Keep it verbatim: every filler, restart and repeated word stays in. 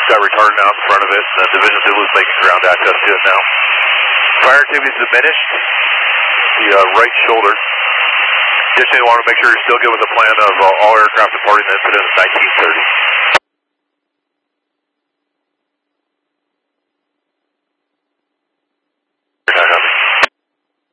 got retardant out in front of it. The Division of Zulu is making ground access to it now. Fire activity is diminished. The uh, right shoulder. Additionally, we want to make sure you're still good with the plan of uh, all aircraft departing the incident at nineteen thirty.